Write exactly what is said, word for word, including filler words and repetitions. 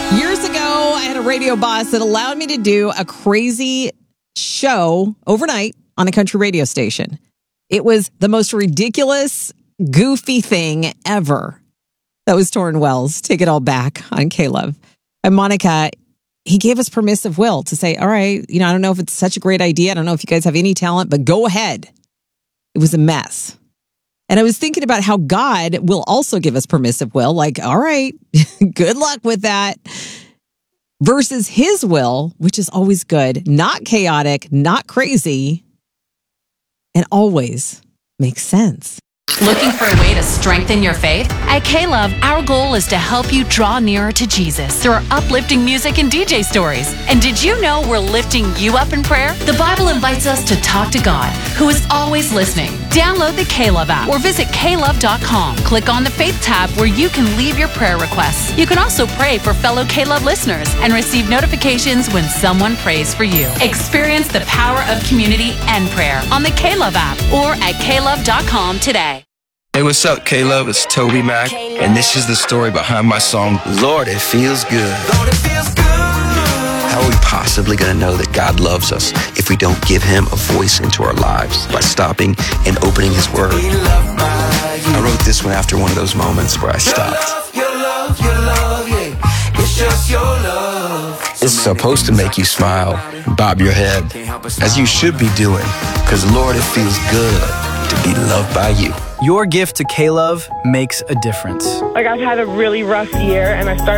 Years ago, I had a radio boss that allowed me to do a crazy show overnight on a country radio station. It was the most ridiculous, goofy thing ever. That was Torrin Wells. Take it all back on K-Love. And Monica, he gave us permissive will to say, all right, you know, I don't know if it's such a great idea. I don't know if you guys have any talent, but go ahead. It was a mess. And I was thinking about how God will also give us permissive will. Like, all right, good luck with that. Versus his will, which is always good, not chaotic, not crazy, and always makes sense. Looking for a way to strengthen your faith? At K-Love, our goal is to help you draw nearer to Jesus through our uplifting music and D J stories. And did you know we're lifting you up in prayer? The Bible invites us to talk to God, who is always listening. Download the K-Love app or visit K love dot com. Click on the Faith tab where you can leave your prayer requests. You can also pray for fellow K-Love listeners and receive notifications when someone prays for you. Experience the power of community and prayer on the K-Love app or at K love dot com today. Hey, what's up, K-Love? It's Toby Mac, and this is the story behind my song, Lord, It Feels Good. Lord, it feels good. How are we possibly going to know that God loves us if we don't give him a voice into our lives by stopping and opening his word? I wrote this one after one of those moments where I stopped. Your love, your love, yeah. It's just your love. It's supposed to make you smile, bob your head, as you should be doing, because Lord, it feels good to be loved by you. Your gift to K-Love makes a difference. Like, I've had a really rough year, and I started